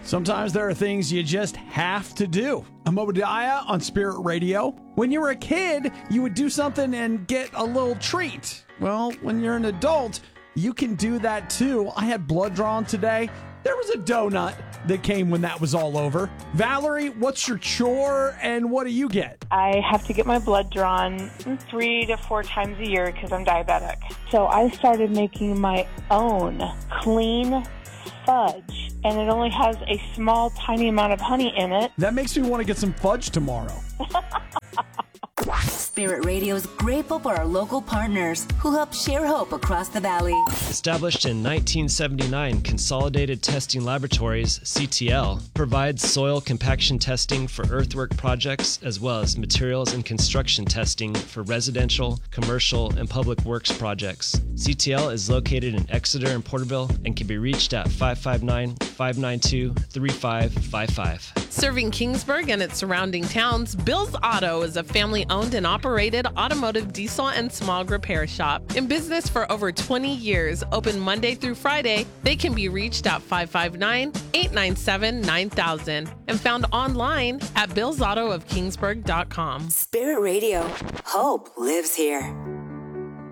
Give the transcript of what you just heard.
Sometimes there are things you just have to do. I'm Obadiah on Spirit Radio. When you were a kid, you would do something and get a little treat. Well, when you're an adult, you can do that too. I had blood drawn today. There was a donut that came when that was all over. Valerie, what's your chore and what do you get? I have to get my blood drawn 3 to 4 times a year because I'm diabetic. So I started making my own clean fudge, and it only has a small, tiny amount of honey in it. That makes me want to get some fudge tomorrow. Spirit Radio is grateful for our local partners who help share hope across the valley. Established in 1979, Consolidated Testing Laboratories, CTL, provides soil compaction testing for earthwork projects as well as materials and construction testing for residential, commercial, and public works projects. CTL is located in Exeter and Porterville and can be reached at 559-592-3555. Serving Kingsburg and its surrounding towns, Bill's Auto is a family-owned and operated automotive diesel and smog repair shop. In business for over 20 years, open Monday through Friday, they can be reached at 559-897-9000 and found online at billsautoofkingsburg.com. Spirit Radio. Hope lives here.